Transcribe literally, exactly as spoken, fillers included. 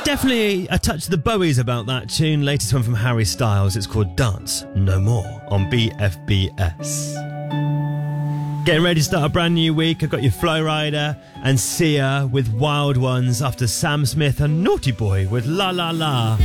Definitely a touch of the Bowies about that tune. Latest one from Harry Styles. It's called Dance No More on B F B S. Getting ready to start a brand new week. I've got your Flow Rider and Sia with Wild Ones after Sam Smith and Naughty Boy with La La La.